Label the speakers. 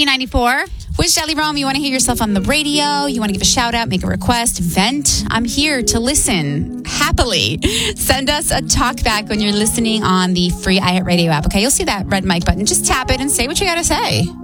Speaker 1: B94 with Shelly Rome. You want to hear yourself on the radio? You want to give a shout out, make a request, vent? I'm here to listen happily. Send us a talk back when you're listening on the free iHeartRadio app. Okay, you'll see that red mic button. Just tap it and say what you got to say.